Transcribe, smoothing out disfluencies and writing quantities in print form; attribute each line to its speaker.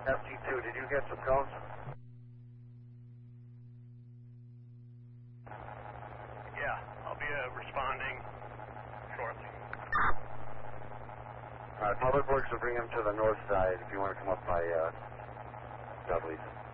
Speaker 1: FT2, did you get some cones?
Speaker 2: Yeah, I'll be responding shortly.
Speaker 1: Alright, Public Works will bring him to the north side if you want to come up by Dudley's.